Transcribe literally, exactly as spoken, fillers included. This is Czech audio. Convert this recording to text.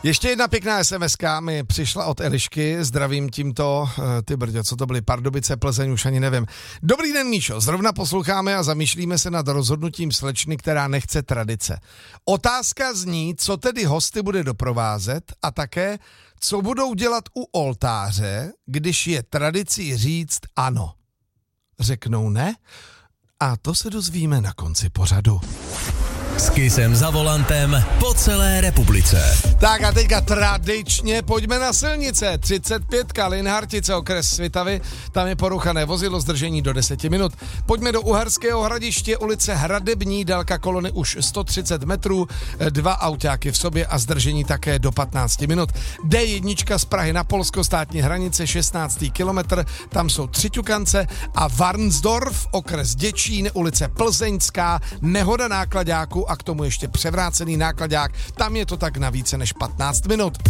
Ještě jedna pěkná es em eska mi přišla od Elišky, zdravím tímto, ty brdě, co to byly, Pardubice, Plzeň, už ani nevím. Dobrý den, Míšo, zrovna posloucháme a zamýšlíme se nad rozhodnutím slečny, která nechce tradice. Otázka zní, co tedy hosty bude doprovázet a také, co budou dělat u oltáře, když je tradicí říct ano. Řeknou ne? A to se dozvíme na konci pořadu. S Kissem za volantem po celé republice. Tak a teďka tradičně pojďme na silnice. třicet pět Linhartice, okres Svitavy, tam je poruchané vozidlo, zdržení do deseti minut. Pojďme do Uherského Hradiště, ulice Hradební, délka kolony už sto třicet metrů, dva autáky v sobě a zdržení také do patnácti minut. dé jedna z Prahy na Polsko, státní hranice, šestnáctý kilometr, tam jsou tři ťukance a Varnsdorf, okres Děčín, ulice Plzeňská, nehoda náklaďáku a k tomu ještě převrácený náklaďák, tam je to tak na více než patnáct minut.